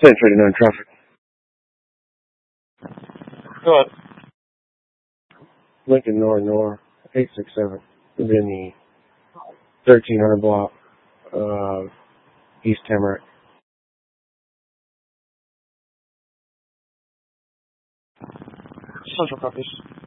Penetrating on traffic. Go ahead. Lincoln Nor 867 within the 1300 block of East Tamarack. Central copies.